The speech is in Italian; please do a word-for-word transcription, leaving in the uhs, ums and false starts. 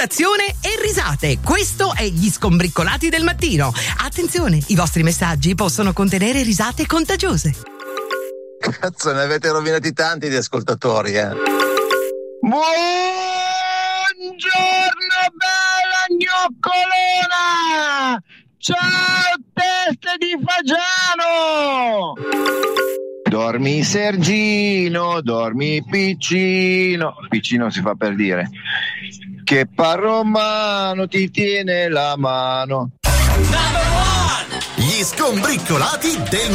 comunicazione e risate. Questo è Gli Scombriccolati del mattino. Attenzione, i vostri messaggi possono contenere risate contagiose. Cazzo, ne avete rovinati tanti di ascoltatori, eh. Buongiorno, bella gnoccolona! Ciao, teste di fagiano! Dormi Sergino, dormi piccino, piccino si fa per dire, che parromano ti tiene la mano. Gli Scombriccolati del